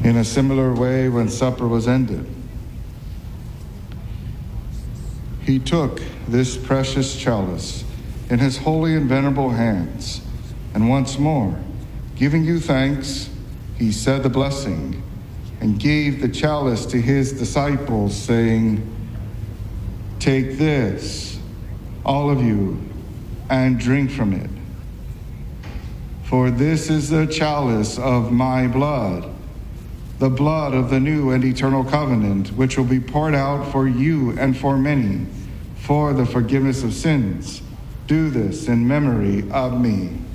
In a similar way, when supper was ended, he took this precious chalice in his holy and venerable hands, and once more, giving you thanks, he said the blessing and gave the chalice to his disciples, saying, "Take this, all of you, and drink from it. For this is the chalice of my blood, the blood of the new and eternal covenant, which will be poured out for you and for many for the forgiveness of sins. Do this in memory of me."